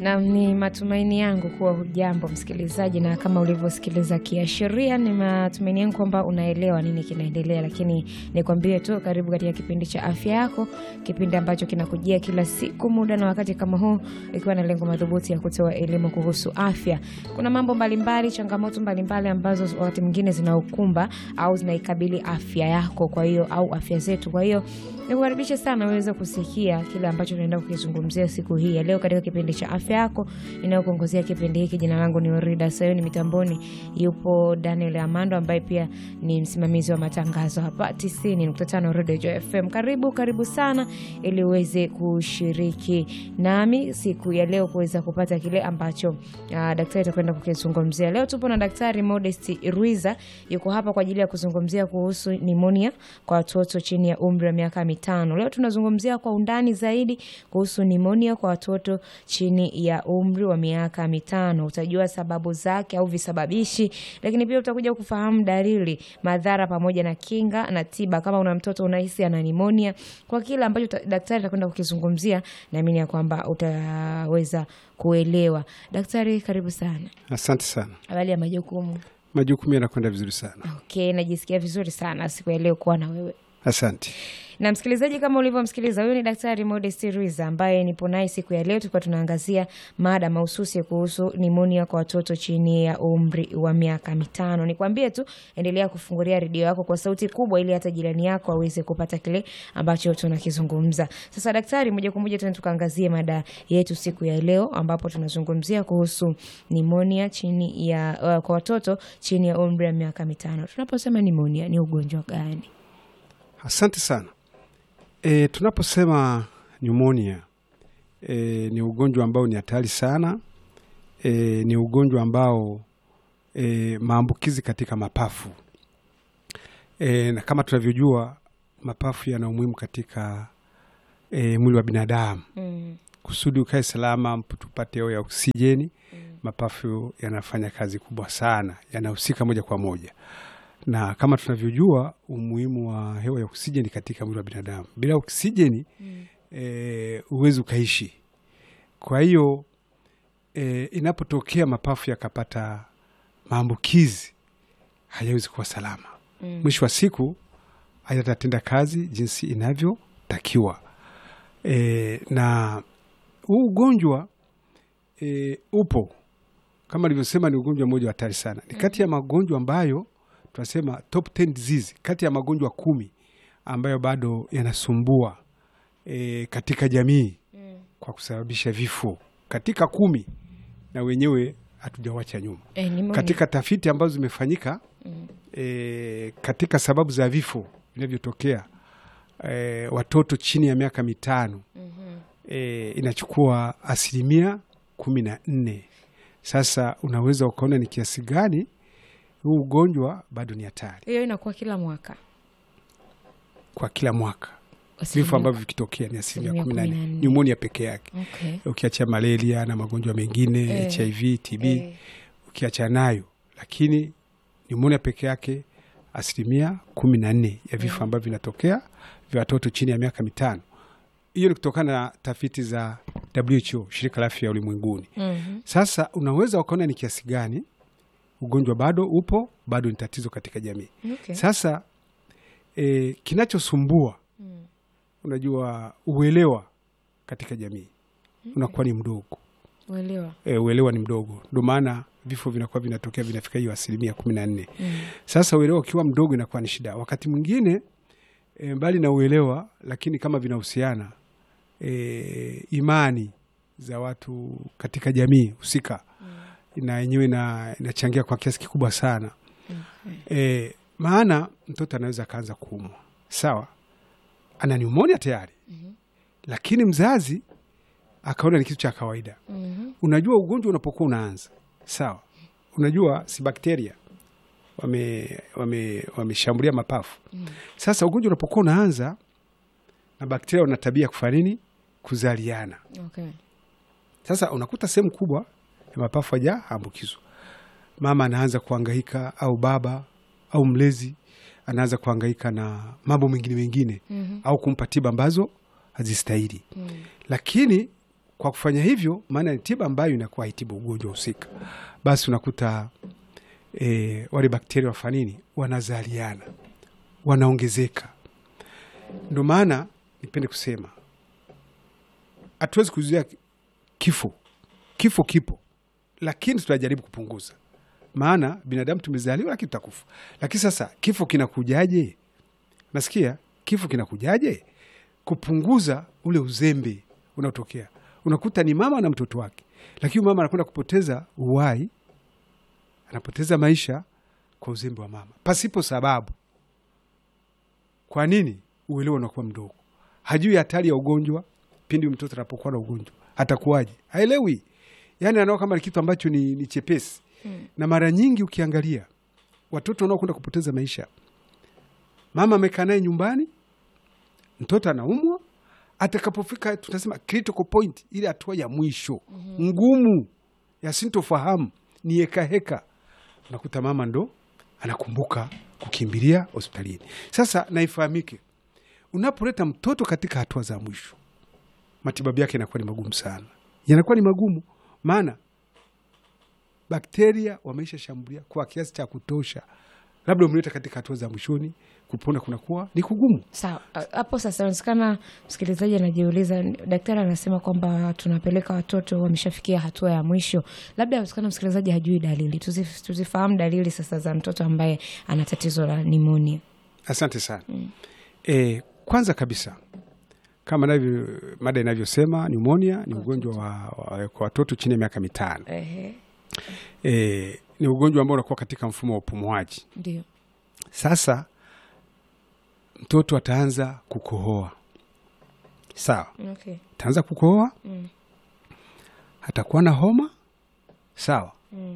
Na ni matumaini yangu kuwa hujambo msikilizaji, na kama ulivyosikiliza kiashiria ni matumaini yangu kwamba unaelewa nini kinaendelea, lakini nikwambie tu karibu katika kipindi cha afya yako, kipindi ambacho kinakujia kila siku muda na wakati kama huu, ikiwa na lengo madhubuti ya kutoa elimu kuhusu afya. Kuna mambo mbalimbali, changamoto mbalimbali ambazo wakati mwingine zinaukumba au zinaikabili afya yako, kwa hiyo au afya zetu. Kwa hiyo nikukaribisha sana uweze kusikia kile ambacho tunaenda kukizungumzia siku hii ya leo katika kipindi cha afya yako. Ninayokuongozea kipindi hiki, jina langu ni Orida Sayoni, mitamboni yupo Daniel Amando ambaye pia ni msimamizi wa matangazo hapa 90.5 Radio FM. Karibu sana ili uweze kushiriki nami siku ya leo kuweza kupata kile ambacho daktari atakwenda kukizungumzia. Leo tupo na Daktari Modest Ruiza, yuko hapa kwa ajili ya kuzungumzia kuhusu pneumonia kwa watoto chini ya umri wa miaka 5. Leo tunazungumzia kwa undani zaidi kuhusu pneumonia kwa watoto chini ya umri wa miaka 5. Utajua sababu zake au visababishi, lakini pia utakuja kufahamu dalili, madhara pamoja na kinga na tiba kama una mtoto unahisi ana pneumonia. Kwa kila ambacho daktari atakwenda kukizungumzia, naamini ya kwamba utaweza kuelewa. Daktari, karibu sana. Asante sana. Habari ya majukumu? Majukumu yanakwenda vizuri sana. Okay, najisikia vizuri sana siku ya leo kuwa na wewe. Asante. Na msikilizaji, kama ulivyomsikiliza, huyu ni Daktari Modest Ruiza ambaye nipo naye siku ya leo. Tulikuwa tunaangazia mada mahususi kuhusu pneumonia kwa watoto chini ya umri wa miaka 5. Nikwambie tu endelea kufungulia redio yako kwa sauti kubwa ili hata jirani yako aweze kupata kile ambacho tunakizungumza. Sasa daktari, moja kwa moja tukaangazie mada yetu siku ya leo, ambapo tunazungumzia kuhusu pneumonia chini ya kwa watoto chini ya umri wa miaka 5. Tunaposema pneumonia ni ugonjwa gani? Asante sana. Tunaposema pneumonia ni ugonjwa ambao ni hatari sana. Ni ugonjwa ambao maambukizi katika mapafu. Na kama tunavyojua mapafu yana umuhimu katika mwili wa binadamu. Kusudi ukae salama, tupate hewa ya oksijeni, mapafu yanafanya kazi kubwa sana, yanahusika moja kwa moja. Na kama tunavyojua umuhimu wa hewa ya oksijeni katika mwili wa binadamu, bila oksijeni huwezi ukaishi. Kwa hiyo inapotokea mapafu yakapata maambukizi, hayawezi kuwa salama. Mwisho wa siku hayatatenda kazi jinsi inavyotakiwa. Na huu ugonjwa upo, kama nilivyosema, ni ugonjwa mmoja hatari sana. Ni kati ya magonjwa ambayo tunasema top 10 disease, kati ya magonjwa 10 ambayo bado yanasumbua katika jamii kwa kusababisha vifo. Katika 10 na wenyewe hatujawacha nyuma. Katika tafiti ambazo zimefanyika katika sababu za vifo vinavyotokea watoto chini ya miaka 5, inachukua 14%. Sasa unaweza ukaona ni kiasi gani huu ugonjwa bado ni hatari. Hiyo inakuwa kila mwaka. Kwa kila mwaka vifo ambavyo vikitokea ni 14%. Pneumonia peke yake. Okay. Ukiacha malaria na magonjwa mengine, HIV, TB, ukiacha nayo, lakini pneumonia peke yake 14% ya vifo ambavyo vinatokea vya watoto chini ya miaka 5. Hiyo ni kutokana na tafiti za WHO, shirika la afya ulimwenguni. Sasa unaweza ukaona ni kiasi gani ugonjwa bado upo, bado ni tatizo katika jamii. Okay. Sasa kinachosumbua, unajua uelewa katika jamii unakuwa ni mdogo. Uelewa ni mdogo. Ndio maana vifo vinakuwa vinatokea vinafika hiyo 14%. Sasa uelewa ukiwa mdogo inakuwa ni shida. Wakati mwingine mbali na uelewa, lakini kama vinahusiana imani za watu katika jamii husika, na yenyewe inachangia kwa kiasi kikubwa sana. Maana mtoto anaweza kaanza kuumwa, sawa, ana pneumonia tayari, lakini mzazi akaona ni kitu cha kawaida. Unajua ugonjwa unapokuwa unaanza, sawa, unajua si bakteria wameshambulia mapafu. Sasa ugonjwa unapokuwa unaanza, na bakteria wana tabia kufanya nini? Kuzaliana. Okay. Sasa unakuta sehemu kubwa ya mapafu hajaambukizwa. Mama anaanza kuhangaika, au baba au mlezi anaanza kuhangaika na mambo mengine au kumpa tiba ambazo hazistahili. Lakini Kwa kufanya hivyo, maana ni tiba ambayo inakuwa haitibu ugonjwa husika, basi unakuta wale bakteria wafanini wanazaliana, wanaongezeka. Ndio maana nipende kusema hatuwezi kuzuia kifo. Kifo kipo, lakini tunajaribu kupunguza. Maana binadamu tumezaliwa, lakini tutakufa. Lakini sasa kifo kinakujaje? Nasikia kifo kinakujaje? Kupunguza ule uzembe unaotokea. Unakuta ni mama na mtoto wake, lakini mama anakwenda kupoteza uhai, anapoteza maisha kwa uzembe wa mama pasipo sababu. Kwa nini? Uelewa unakuwa mdogo, hajui hatari ya ugonjwa. Pindi mtoto anapokuwa na ugonjwa atakuwaje? Haelewi. Yani anaona kama kitu ambacho ni chepesi. Na mara nyingi ukiangalia watoto wanaokwenda kupoteza maisha, mama amekaa naye nyumbani, mtoto anaumwa, atakapofika tunasema critical point, ile hatua ya mwisho ngumu ya sintofahamu, ni heka, unakuta mama ndo anakumbuka kukimbilia hospitalini. Sasa naifahamike, unapoleta mtoto katika hatua za mwisho, matibabu yake yanakuwa ni magumu sana. Yanakuwa ni magumu maana bakteria wameisha shambulia kwa kiasi cha kutosha. Labda umeleta katika hatua za mwishoni, kupona kunakuwa ni kugumu. Sawa, hapo sasa unasikana msikilizaji anajiuliza, daktari anasema kwamba tunapeleka watoto wameshafikia hatua ya mwisho. Labda unasikana msikilizaji hajui dalili. Tuzifahamu dalili sasa za mtoto ambaye ana tatizo la pneumonia. Asante sana. Kwanza kabisa, kama mada inavyosema, pneumonia ni ugonjwa kwa watoto chini ya miaka 5. Ni ugonjwa ambao unakuwa katika mfumo wa upumuaji. Ndio. Sasa mtoto ataanza kukohoa. Sawa. Okay. Ataanza kukohoa. Atakuwa na homa. Sawa.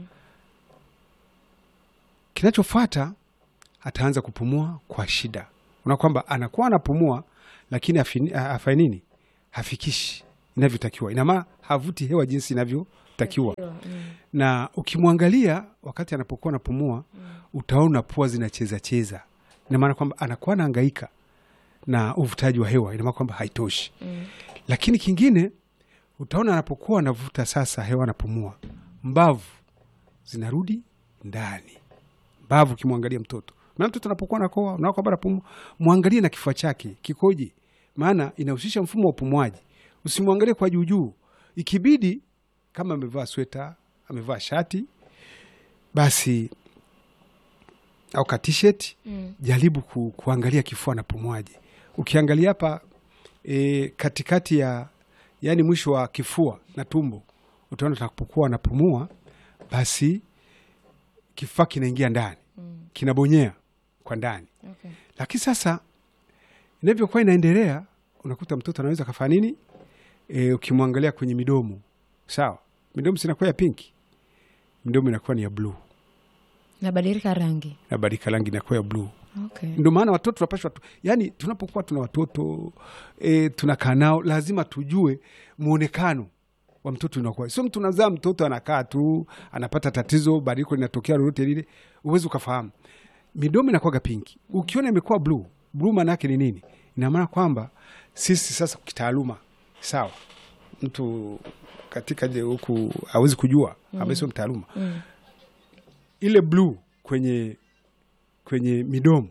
Kinachofuata, ataanza kupumua kwa shida. Unaona kwamba anakuwa anapumua lakini afanye nini? Hafikishi inavyotakiwa. Ina maana havuti hewa jinsi inavyotakiwa. Na ukimwangalia wakati anapokuwa anapumua, utaona pua zinacheza. Ina maana kwamba anakuwa anahangaika na uvutaji wa hewa, ina maana kwamba haitoshi. Lakini kingine utaona anapokuwa anavuta sasa hewa, anapumua, mbavu zinarudi ndani. Mbavu ukimwangalia mtoto, na mtoto anapokuwa anakoa, unaona kwamba anapumua, muangalie na kifua chake kikoje, maana inahusisha mfumo wa upumuaji. Usimwangalie kwa juu. Ikibidi kama amevaa sweta, amevaa shati, basi au ka t-shirt, jaribu kuangalia kifua na pumuaji. Ukiangalia hapa katikati ya, yani mwisho wa kifua na tumbo, utaona atakapokuwa anapumua, basi kifua kinaingia ndani, kinabonyea kwa ndani. Okay. Lakini sasa inavyokuwa inaendelea, unakuta mtoto anaweza kafanya nini? Ukimwangalia kwenye midomo, sawa, midomo sinakuwa ya pinki, midomo inakuwa ni ya blue. Nabadilika rangi. Inakuwa ya blue. Okay. Ndio maana watoto tunapashwa yani tunapokuwa tuna watoto tunakaa nao, lazima tujue muonekano wa mtoto unakuwa. Sio mtu unazaa mtoto anakaa tu, anapata tatizo, badiliko linatokea lolote lile, uweze ukafahamu. Midomo inakuwa pinki. Ukiona imekuwa blue maana yake ni nini? Ina maana kwamba sisi sasa kitaaluma, sawa, mtu katika huku hawezi kujua, ambaye sio mtaaluma. Ile blue kwenye midomo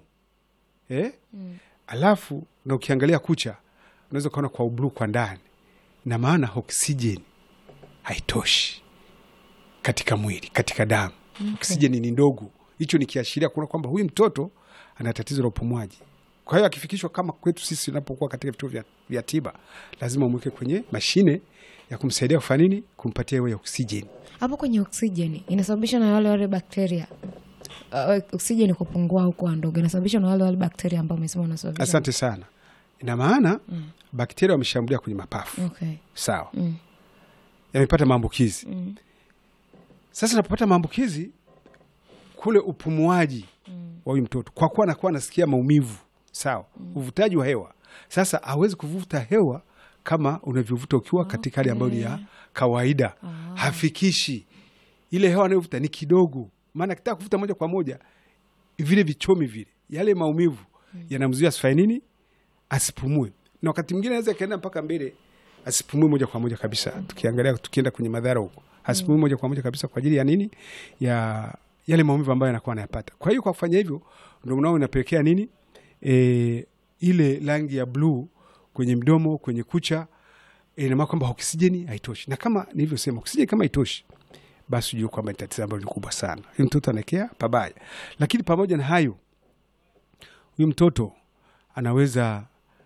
alafu na ukiangalia kucha unaweza kuona kwa blue kwa ndani, na maana oksijeni haitoshi katika mwili, katika damu. Okay. Oksijeni ni ndogo. Hicho ni kiashiria kuna kwamba huyu mtoto ana tatizo la upumuaji. Kwa hiyo akifikishwa kama kwetu sisi tunapokuwa katika vituo vya tiba, lazima umweke kwenye mashine ya kumsaidia kufanya nini? Kumpatia hewa ya oksijeni. Hapo kwenye oksijeni inasababishwa na wale bakteria. Oksijeni kupungua huko ndogo inasababishwa na wale bakteria ambao umesema wanasababisha. Asante sana. Ina maana bakteria wameshambulia kwenye mapafu. Okay. Sawa. Yamepata maambukizi. Sasa anapopata maambukizi kule upumuaji wa huyu mtoto, kwa kuwa anakuwa anasikia maumivu, sawa, uvutaji wa hewa. Sasa hawezi kuvuta hewa kama unavyovuta ukiwa katika hali ambayo ni ya kawaida. Hafikishi. Ile hewa anayovuta ni kidogo. Maana kitaka kuvuta moja kwa moja, vile vichomi vile, yale maumivu yanamzuia asifanye nini? Asipumue. Na wakati mwingine anaweza kaenda mpaka mbele asipumue moja kwa moja kabisa. Tukiangalia tukienda kwenye madhara huko, asipumue moja kwa moja kabisa kwa ajili ya nini? Ya yale maumivu ambayo anakuwa anayapata. Kwa hiyo kwa kufanya hivyo ndio mnao inapelekea nini? Ile rangi ya blue kwenye mdomo, kwenye kucha, ina maana kwamba oksijeni haitoshi. Na kama nilivyosema, oksijeni kama haitoshi, basi ujue kwamba ni tatizo ambalo ni kubwa sana. Huyu mtoto anaelekea pabaya. Lakini pamoja na hayo, huyu mtoto anaweza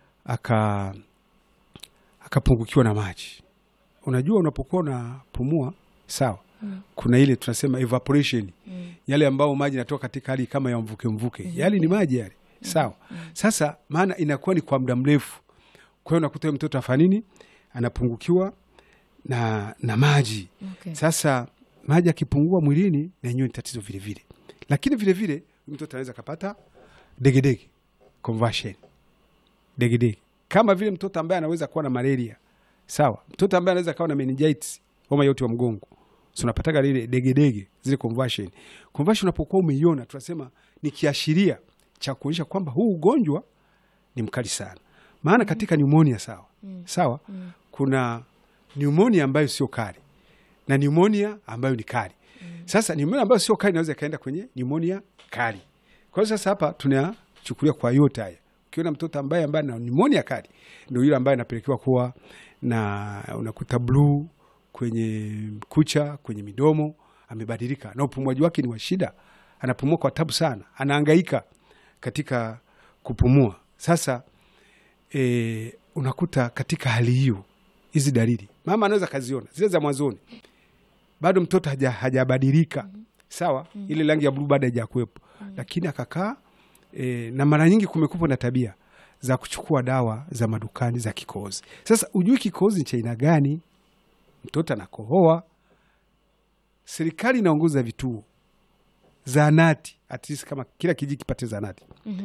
akapungukiwa na maji. Unajua unapokuwa unapumua, sawa? Kuna ile tunasema evaporation. Yale ambao maji yanatoka katika hali kama ya mvuke. Yale ni maji yale. Sawa. Sasa maana inakuwa ni kwa muda mrefu. Kwa hiyo unakuta mtoto afanya nini? Anapungukiwa na maji. Okay. Sasa maji yakipungua mwilini na yenyewe ni tatizo vile vile. Lakini vile vile mtoto anaweza kupata degedege, conversion. Degedege. Kama vile mtoto ambaye anaweza kuwa na malaria. Sawa. Mtoto ambaye anaweza kuwa na meningitis, homa yote wa mgongo. So unapataga ile degedege, zile conversion. Conversion unapokuwa umeiona, tunasema ni kiashiria cha kuonyesha kwamba huu ugonjwa ni mkali sana. Maana katika pneumonia, sawa? Sawa? Kuna pneumonia ambayo sio kali na pneumonia ambayo ni kali. Sasa pneumonia ambayo sio kali inaweza kaenda kwenye pneumonia kali. Kwa hiyo sasa hapa tunachukulia kwa yote haya. Ukiona mtoto ambaye ana pneumonia kali, ndio yule ambaye anapelekewa kuwa na unakuta blue kwenye kucha, kwenye midomo, amebadilika na upumuaji wake ni wa shida. Anapumua kwa tabu sana. Anahangaika katika kupumua. Sasa unakuta katika hali hiyo, hizi dalili mama anaweza kaziona zile za mwanzoni, bado mtoto hajabadilika. Sawa? Ile rangi ya blue bado haijakuepo. Lakini akakaa na mara nyingi kumekuwa na tabia za kuchukua dawa za madukani za kikohozi. Sasa ujui kikohozi ni cha aina gani? Mtoto anakohoa. Serikali inaongoza vituo, zahanati, at least kama kila kijiji kipate zahanati.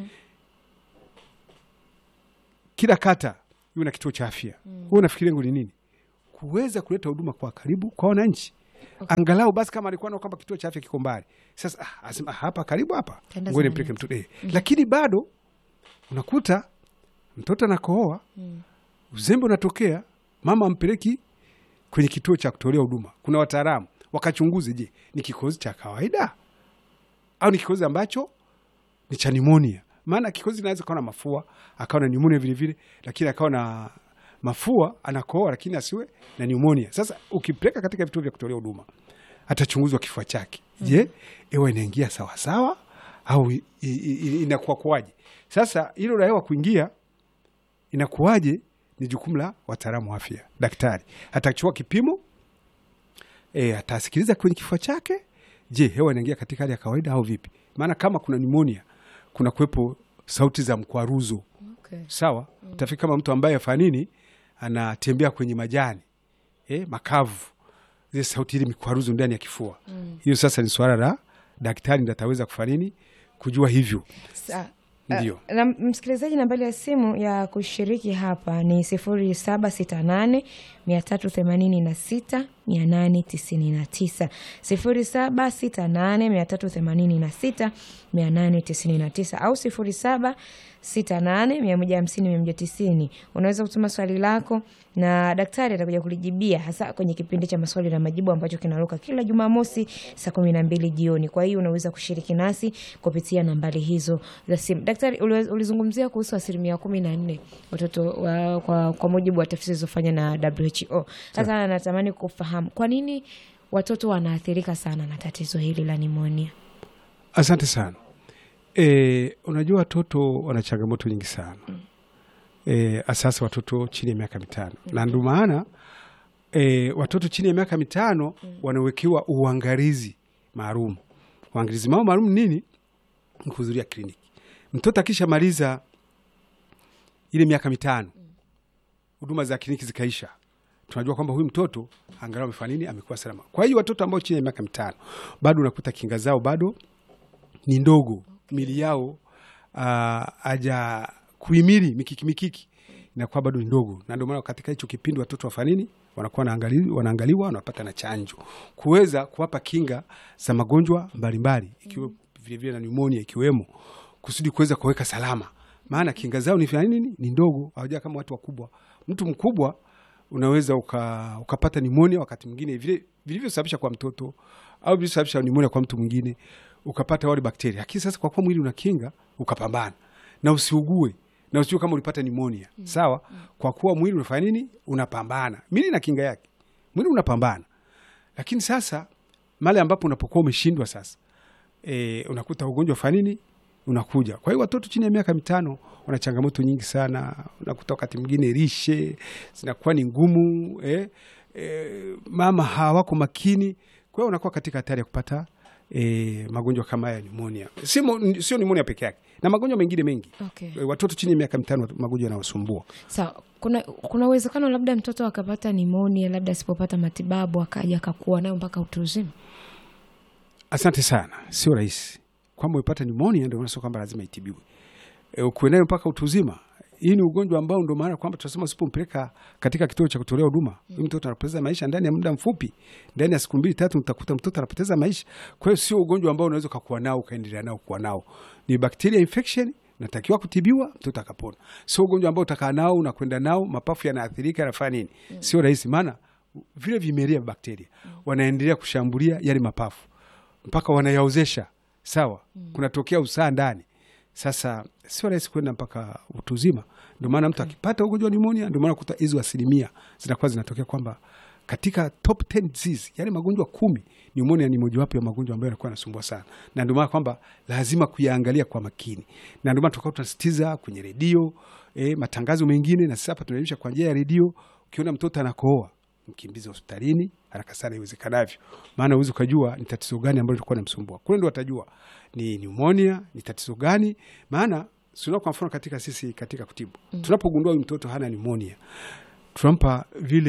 Kila kata iwe na kituo cha afya. Wewe unafikiria ngo ni nini? Kuweza kuleta huduma kwa karibu kwa wananchi. Okay. Angalau basi kama alikuwa na kwamba kituo cha afya kiko mbali. Sasa asema hapa karibu hapa. Ngoja nipeleke mtoto. Lakini bado unakuta mtoto anakohoa, uzembe unatokea, mama ampeleki kwenye kituo cha kutolea huduma. Kuna wataalamu wakachunguze, je, ni kikohozi cha kawaida au ni kikohozi ambacho ni cha pneumonia? Maana kikohozi inaweza kuwa na mafua, akawa na pneumonia vile vile, lakini akawa na mafua, anakohoa lakini asiwe na pneumonia. Sasa ukipeleka katika vituo vya kutolea huduma, atachunguzwa kifua chake. Je, hewa inaingia sawa sawa au inakuwa kwaje? Sasa hilo la hewa kuingia inakuwaje ni jukumu la wataalamu wa afya. Daktari atachukua kipimo, atasikiliza kwenye kifua chake, je, hewa inaingia katika hali ya kawaida au vipi? Maana kama kuna pneumonia, kuna kuwepo sauti za mkwaruzo. Okay. Sawa? Utafika kama mtu ambaye afanya nini, anatembea kwenye majani makavu, zile sauti ile mikwaruzo ndani ya kifua. Hiyo sasa ni swala la daktari ndiye ataweza kufanya nini kujua hivyo. Ndio. Na msikilizaji, nambari ya simu ya kushiriki hapa ni 0768 386 899, 0768 386 899 au 0768 150 190. Unaweza kutuma swali lako na daktari atakuja kulijibia, hasa kwenye kipindi cha maswali na majibu ambacho kinaruka kila Jumamosi saa 12 jioni. Kwa hiyo unaweza kushiriki nasi kupitia nambari hizo za simu. Daktari, ulizungumzia kuhusu 14% watoto kwa mujibu wa tafiti zilizofanywa na WHO. Sasa natamani kufahamu kwa nini watoto wanaathirika sana na tatizo hili la pneumonia. Asante sana. Unajua watoto wana changamoto nyingi sana. Asasa watoto chini ya miaka 5. Na ndio maana watoto chini ya miaka 5 wanawekewa uangalizi maalum. Uangalizi maalum nini? Kuhudhuria kliniki. Mtoto akishamaliza ile miaka 5, huduma za kliniki zikaisha, tunajua kwamba huyu mtoto angalau amefanya nini, amekuwa salama. Kwa hiyo watoto ambao chini ya miaka 5 bado unakuta kinga zao bado ni ndogo, mili yao haja kuhimili mikiki inakuwa bado ni ndogo. Na ndio maana katika hicho kipindi watoto wafanya nini, wanakuwa wanaangaliwa, wanapata na chanjo kuweza kuwapa kinga za magonjwa mbalimbali, ikiwa vile vile na pneumonia ikiwemo, kusudi kuweza kuweka salama. Maana kinga zao ni nini, ni ndogo, hawaja kama watu wakubwa. Mtu mkubwa unaweza ukapata pneumonia wakati mwingine vile vilivyosababisha kwa mtoto au vilivyosababisha pneumonia kwa mtu mwingine, ukapata wale bakteria. Lakini sasa kwa kuwa mwili unakinga, ukapambana na usiugue na usijue kama ulipata pneumonia. Sawa? Kwa kuwa mwili unafanya nini? Unapambana. Mwili na kinga yake. Mwili unapambana. Lakini sasa mali ambapo unapokuwa umeshindwa sasa, unakuta ugonjwa ufanya nini? Unakuja. Kwa hiyo watoto chini ya miaka 5 wana changamoto nyingi sana. Unakuta wakati mwingine lishe zinakuwa ni ngumu, mama hawako makini. Kwa hiyo unakuwa katika hatari ya kupata magonjwa kama ya pneumonia. Sio pneumonia peke yake, na magonjwa mengine mengi. Okay. Watoto chini ya miaka 5 magonjwa yanawasumbua. Sawa. Kuna uwezekano labda mtoto akapata pneumonia, labda asipopata matibabu akaja akakuwa nayo mpaka utu uzima? Asante sana. Sio rahisi kwamba umepata pneumonia ndio unasema kwamba lazima itibiwe. Ukuwe nayo mpaka utu uzima. Hii ni ugonjwa ambao ndio maana kwamba tunasema usipompeleka katika kituo cha kutolea huduma, mtoto anapoteza maisha ndani ya muda mfupi. Ndani ya siku 2-3 utakuta mtoto anapoteza maisha. Kwa hiyo sio ugonjwa ambao unaweza kuwa nao ukaendelea nao kuwa nao. Ni bacteria infection, natakiwa kutibiwa, mtoto akapona. Sio ugonjwa ambao utakaa nao unakwenda nao, mapafu yanaathirika, yanafanya nini? Sio rahisi, maana vile vimelea bakteria wanaendelea kushambulia yale mapafu mpaka wanayaozesha. Sawa? Kunatokea usaa ndani. Sasa sio rahisi kwenda mpaka utu uzima. Ndio maana mtu akipata ugonjwa wa pneumonia, ndio maana kuta hizo asilimia zinakuwa zinatokea kwamba katika top 10 disease, yani magonjwa 10, pneumonia ni mojawapo ya magonjwa ambayo yanakuwa yanasumbua sana. Na ndio maana kwamba lazima kuyaangalia kwa makini. Na ndio maana tukao tunasitiza kwenye redio, matangazo mengine, na sasa hapa tunaelimisha kwa njia ya redio. Ukiona mtoto anakohoa, mkimbize hospitalini haraka sana iwezekanavyo. Maana huwezi kujua ni tatizo gani ambalo lilikuwa linamsumbua. Kule ndio watajua ni pneumonia, ni tatizo gani. Maana sio kwa mfano katika kutibu. Tunapogundua huyu mtoto hana pneumonia, tunampa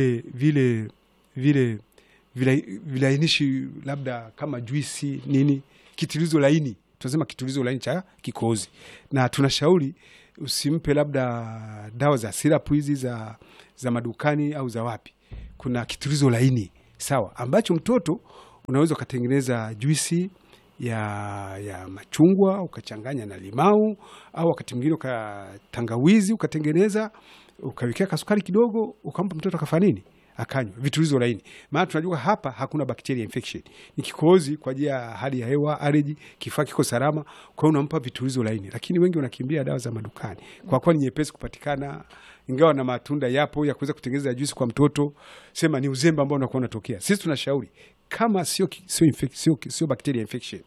vile vilainishi labda kama juisi nini, kitulizo laini. Tunasema kitulizo laini cha kikohozi. Na tunashauri usimpe labda dawa za syrup hizi za madukani au za wapi. Kuna kitulizo laini, sawa, ambacho mtoto unaweza kutengeneza juisi ya machungwa ukachanganya na limau, au wakati mwingine ukatangawizi ukatengeneza ukawekea kasukari kidogo ukampa mtoto akafanya nini? Akanywa. Vitulizo laini. Maana tunajua hapa hakuna bacteria infection. Ni kikohozi kwa ajili ya hali ya hewa, allergy, kifaa kiko salama, kwa hiyo unampa vitulizo laini. Lakini wengi wanakimbia dawa za madukani. Kwa kuwa ni nyepesi kupatikana, ingawa na matunda yapo ya kuweza kutengeneza juisi kwa mtoto, sema ni uzembe ambao unakuwa unatokea. Sisi tunashauri kama sio bacteria infection,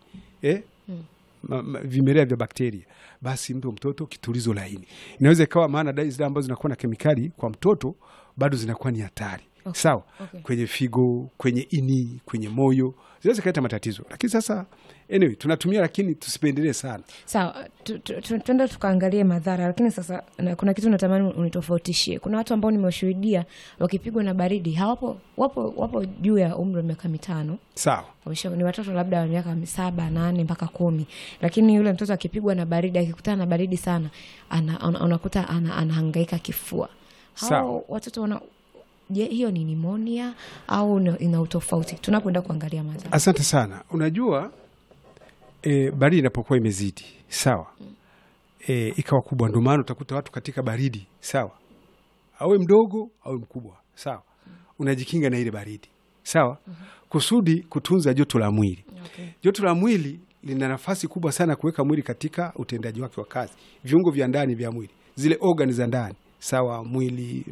vimelea vya bakteria, basi mpe mtoto kitulizo laini. Inaweza ikawa maana dawa zile ambazo zinakuwa na kemikali kwa mtoto bado zinakuwa ni hatari. Okay. Sawa? Okay. Kwenye figo, kwenye ini, kwenye moyo, zinaweza kuleta matatizo. Lakini sasa anyway tunatumia, lakini tusipendelee sana. Sawa, tuende tukaangalie madhara. Lakini sasa kuna kitu natamani unitofautishie. Kuna watu ambao nimeshuhudia wakipigwa na baridi, wapo juu ya umri wa miaka 5. Sawa. Ni watoto labda wa miaka 7, 8 mpaka 10. Lakini yule mtoto akipigwa na baridi, akikutana na baridi sana, unakuta anahangaika kifua. Hao watoto je, hiyo ni pneumonia au ina utofauti tunapoenda kuangalia madhara? Asante sana. Unajua baridi inapokuwa imezidi, sawa, ikawa kubwa, ndio maana utakuta watu katika baridi, sawa, awe mdogo au mkubwa, sawa, unajikinga na ile baridi, sawa, kusudi kutunza joto la mwili. Okay. Joto la mwili lina nafasi kubwa sana kuweka mwili katika utendaji wake wa kazi. Viungo vya ndani vya mwili, zile organs za ndani, sawa, mwili,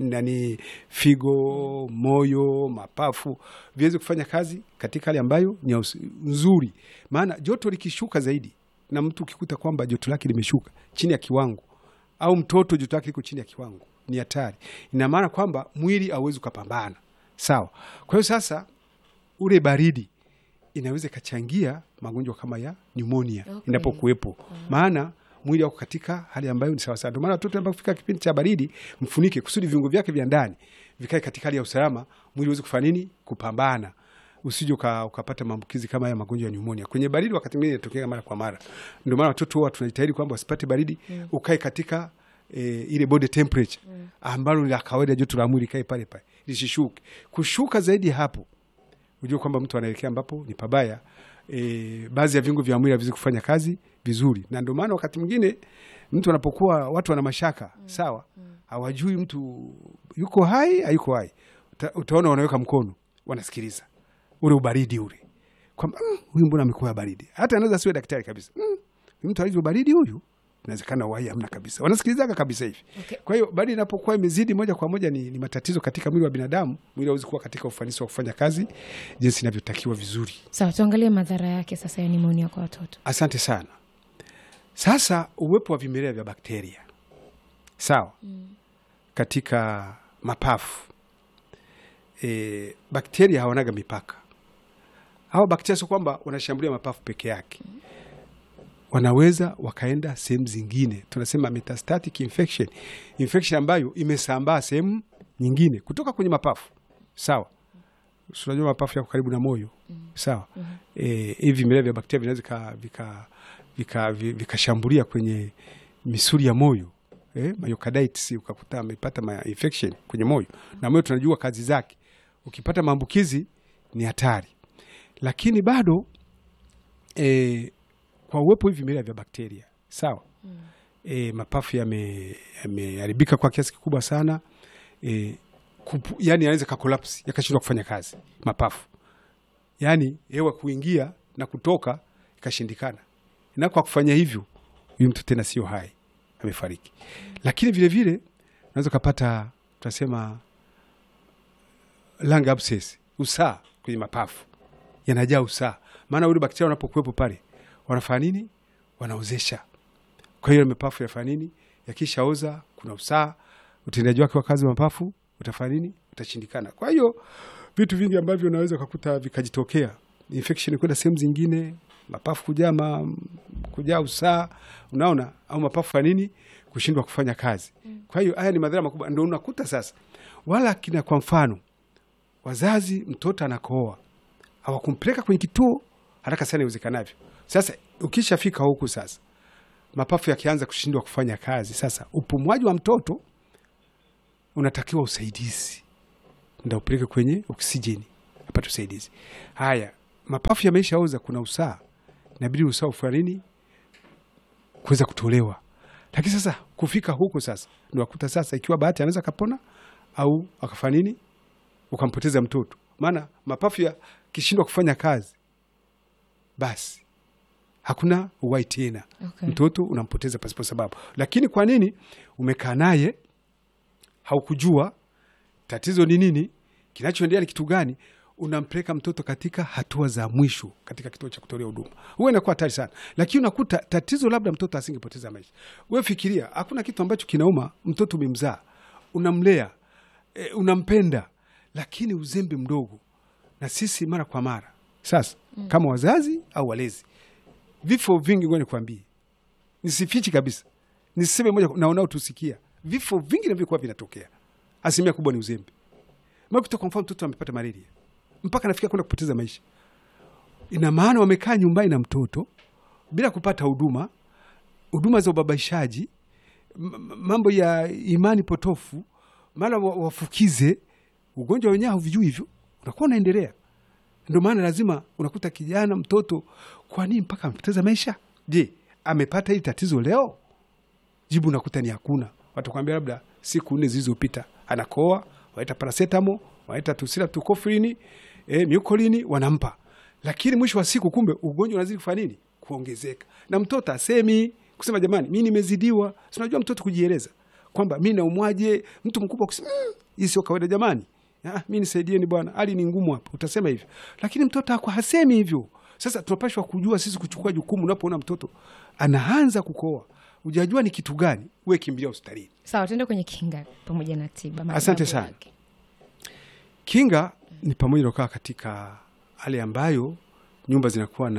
figo, moyo, mapafu, viweze kufanya kazi katika hali ambayo ni nzuri. Maana joto likishuka zaidi, na mtu ukikuta kwamba joto lake limeshuka chini ya kiwango, au mtoto joto lake liko chini ya kiwango, ni hatari. Ina maana kwamba mwili hauwezi kupambana. Sawa. Kwa hiyo sasa ule baridi inaweza kachangia magonjwa kama ya pneumonia. Okay. Inapokuwepo. Maana mwili wako katika hali ambayo ni sawa sawa. Ndio maana watoto wanapofika kipindi cha baridi, mfunike kusudi viungo vyake vya ndani vikae katika hali ya usalama, mwili uweze kufanya nini? Kupambana. Usije ukapata maambukizi kama ya magonjwa ya pneumonia. Kwenye baridi wakati mwingine inatokea mara kwa mara. Ndio maana watoto wao tunajitahidi kwamba wasipate baridi, ukae katika ile body temperature ambalo ni la kawaida, joto la mwili kae pale pale, lisishuke. Kushuka zaidi hapo, unajua kwamba mtu anaelekea ambapo ni pabaya. Baadhi ya viungo vya mwili haviwezi kufanya kazi vizuri. Na ndio maana wakati mwingine mtu anapokuwa, watu wana mashaka, sawa, hawajui mtu yuko hai hayuko hai. utaona wanaweka mkono, wanasikiliza ule ubaridi ule, kwamba huyu mbona amekuwa baridi. Hata anaweza siwe daktari kabisa, mtu alivyo baridi huyu, inawezekana uhai hamna kabisa, wanasikilizaga kabisa hivi. Okay. Kwa hiyo baridi inapokuwa imezidi moja kwa moja ni matatizo katika mwili wa binadamu, mwili hauwezi kuwa katika ufanisi wa kufanya kazi jinsi inavyotakiwa vizuri. Sawa, tuangalie madhara yake sasa ya nimonia kwa watoto. Asante sana. Sasa uwepo wa vimelea vya bakteria, sawa, katika mapafu. Bakteria hawanaga mipaka. Hawa bakteria sio kwamba wanashambulia mapafu peke yake, wanaweza wakaenda sehemu zingine. Tunasema metastatic infection, infection ambayo imesambaa sehemu nyingine kutoka kwenye mapafu, sawa. Unajua mapafu yako karibu na moyo, sawa. Hivi vimelea vya bakteria vinaweza vikashambulia kwenye misuli ya moyo, myocarditis, ukakuta amepata infection kwenye moyo. Na moyo tunajua kazi zake, ukipata maambukizi ni hatari. Lakini bado kwa uwepo hivi vimelea vya bakteria, sawa, mapafu yameharibika kwa kiasi kikubwa sana. Yani yanaweza kakolapsi, yakashindwa kufanya kazi mapafu, yani hewa kuingia na kutoka ikashindikana. Na kwa kufanya hivyo, huyu mtu tena sio hai, amefariki. Lakini vile vile unaweza kupata, tunasema lung abscess, usaa kwenye mapafu, yanajaa usaa. Maana wale bakteria wanapokuwepo pale wanafanya nini? Wanaozesha. Kwa hiyo mapafu yafanya nini? Yakishaoza, kuna usaa, utendaji wake wa kazi wa mapafu utafanya nini? Utashindikana. Kwa hiyo vitu vingi ambavyo unaweza kukuta vikajitokea, infection kwenda sehemu zingine, mapafu kujaa usaa, unaona, au mapafu ya nini kushindwa kufanya kazi. Kwa hiyo haya ni madhara makubwa. Ndio unakuta sasa wala kina, kwa mfano wazazi, mtoto anakohoa, hawakumpeleka kwenye kituo haraka sana iwezekanavyo. Sasa ukishafika huku sasa, mapafu yakianza kushindwa kufanya kazi, sasa upumuaji wa mtoto unatakiwa usaidizi, ndio upeleke kwenye oksijeni apate usaidizi. Haya, mapafu yameishaoza, kuna usaa, inabidi usaa ufanye nini? Kuweza kutolewa. Lakini sasa kufika huko sasa ndio akuta sasa, ikiwa bahati anaweza kapona au akafanya nini, ukampoteza mtoto. Maana mapafu ya kishindwa kufanya kazi, basi hakuna uhai tena. Okay. Mtoto unampoteza pasipo sababu. Lakini kwa nini? Umekaa naye, haukujua tatizo ni nini, kinachoendelea ni kitu gani, unampeleka mtoto katika hatua za mwisho katika kituo cha kutolea huduma. Huwa inakuwa hatari sana. Lakini unakuta tatizo labda mtoto asingepoteza maisha. Wewe fikiria, hakuna kitu ambacho kinauma mtoto umemzaa, unamlea, unampenda, lakini uzembe mdogo. Na sisi mara kwa mara sasa kama wazazi au walezi, vifo vingi, ngoja nikwambie, nisifichi kabisa, niseme moja na unaotusikia, vifo vingi vinavyokuwa vinatokea, asilimia kubwa ni uzembe. Mara kwa mfano mtoto amepata malaria mpaka nafikia kwenda kupoteza maisha, ina maana wamekaa nyumbani na mtoto bila kupata huduma za ubabaishaji, mambo ya imani potofu, mara wafukize ugonjwa wenyewe huvijui hivyo, unakuwa unaendelea. Ndio maana lazima unakuta kijana, mtoto, kwa nini mpaka amepoteza maisha? Je, amepata hili tatizo leo? Jibu unakuta ni hakuna. Watakwambia labda siku 4 zilizopita anakoa, waita paracetamol, waita tucofrin, mucolini wanampa. Lakini mwisho wa siku kumbe ugonjwa unazidi kufanya nini? Kuongezeka. Na mtoto asemi kusema jamani, mimi nimezidiwa. Si unajua mtoto kujieleza kwamba mimi naumwaje, mtu mkubwa kusema hii sio kawaida jamani. Mimi nisaidieni bwana, hali ni ngumu hapa. Utasema hivyo. Lakini mtoto hasemi hivyo. Sasa tunapaswa kujua sisi kuchukua jukumu. Unapoona mtoto anaanza kukoa, hujajua ni kitu gani, wewe kimbilia hospitalini. Sawa, tuende kwenye kinga pamoja na tiba. Asante sana. Kinga ni pamoja na kukaa katika hali ambayo nyumba zinakuwa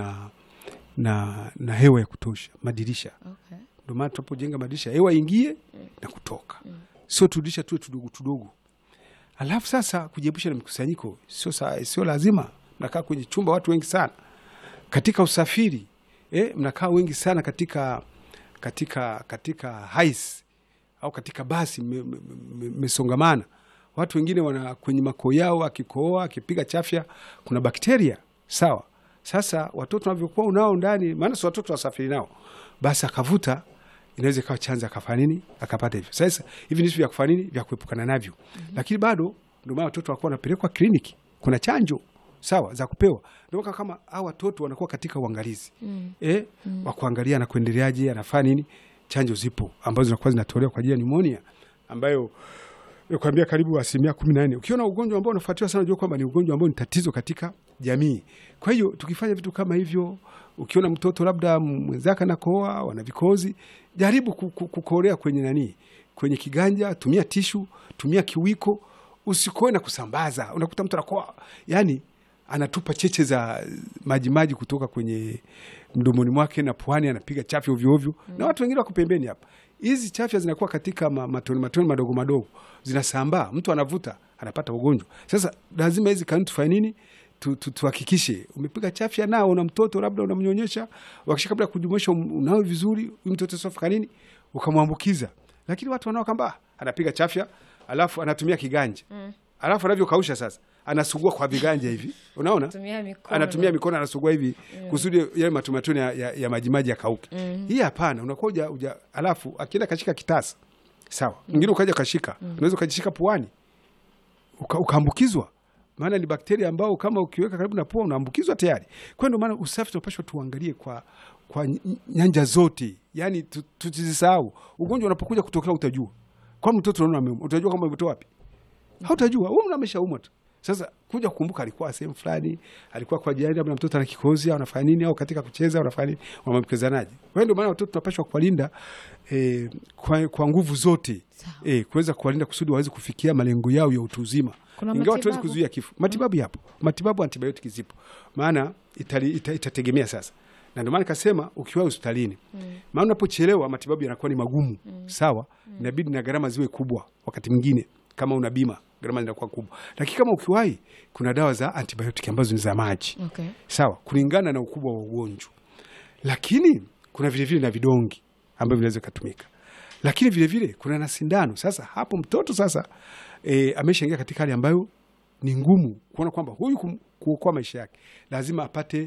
na hewa ya kutosha, madirisha. Okay. Ndio maana tunapojenga madirisha hewa ingie na kutoka. Sio tudirisha tuwe tudogo. Alafu sasa kujiepusha na mikusanyiko, sio lazima mnakaa kwenye chumba watu wengi sana. Katika usafiri, mnakaa wengi sana katika hais au katika basi mmesongamana. Watu wengine wana kwenye makoo yao, akikohoa, akipiga chafya, kuna bakteria, sawa. Sasa watoto wanavyokuwa unao ndani, maana si watoto wasafiri nao, basi akavuta, inaweza kawa chanzo akafanya nini, akapata hivyo. Sasa hivi ni vitu vya kufanya nini, vya kuepukana navyo. Lakini bado Ndio maana watoto wanakuwa wanapelekwa kliniki, kuna chanjo sawa za kupewa. Ndio kama hao watoto wanakuwa katika uangalizi wa kuangalia na kuendeleaje, anafanya nini. Chanjo zipo ambazo zinakuwa zinatolewa kwa ajili ya pneumonia ambayo nakwambia karibu 14%. Ukiona ugonjwa ambao unafuatiwa sana, unajua kwamba ni ugonjwa ambao ni tatizo katika jamii. Kwa hiyo tukifanya vitu kama hivyo, ukiona mtoto labda mwenzake anakohoa, wana vikozi, jaribu kukorea kwenye kiganja, tumia tishu, tumia kiwiko, usikoe na kusambaza. Unakuta mtu anakohoa, yani anatupa cheche za maji kutoka kwenye mdomoni mwake na puani, anapiga chafya ovyo ovyo. Na watu wengine wako pembeni hapa. Hizi chafya zinakuwa katika matone madogo madogo, zinasambaa, mtu anavuta, anapata ugonjwa. Sasa lazima hizi kanuni tufanye nini? Tuhakikishe umepiga chafya nao una mtoto labda unamnyonyesha, wakisha kabla kujumuisha unao vizuri, huyu mtoto sofika nini ukamwambukiza. Lakini watu wanao kamba anapiga chafya alafu anatumia kiganja. Alafu anavyokausha sasa anasugua kwa viganja hivi. Unaona? Anatumia mikono anasugua hivi kusudi yale matone ya maji yakauke. Hii hapana, unakuja alafu akienda kashika kitasa. Sawa. Mwingine ukaja kashika. Unaweza kujishika puani. Ukaambukizwa. Maana ni bakteria ambao kama ukiweka karibu na pua unaambukizwa tayari. Kwa ndio maana usafi tunapaswa tuangalie kwa nyanja zote. Yaani tusisahau. Ugonjwa unapokuja kutokea utajua. Kwa mtoto unaona utajua kama umetoa wapi? Hautajua. Wewe ameshaumwa tu. Sasa kuja kukumbuka alikuwa sehemu fulani, alikuwa kwa jirani, labda mtoto ana kikozi au anafanya nini, au katika kucheza au anafanya nini, wamemkezanaje. Kwa hiyo ndio maana watoto tunapaswa kuwalinda kwa nguvu zote, kuweza kuwalinda kusudi waweze kufikia malengo yao ya utu uzima. Ingawa tuwezi kuzuia kifo. Matibabu yapo. Matibabu antibiotiki zipo. Maana itategemea sasa. Na ndio maana nikasema ukiwa hospitalini, maana unapochelewa matibabu yanakuwa ni magumu. Sawa? Inabidi na gharama ziwe kubwa wakati mwingine. Kama una bima gharama zinakuwa kubwa. Lakini kama ukiwahi, kuna dawa za antibiotiki ambazo ni za maji. Sawa, kulingana na ukubwa wa ugonjwa. Lakini kuna vile vile na vidongi ambavyo vinaweza kutumika. Lakini vile vile kuna na sindano. Sasa hapo mtoto sasa ameshaingia katika hali ambayo ni ngumu kuona kwamba huyu kuokoa maisha yake lazima apate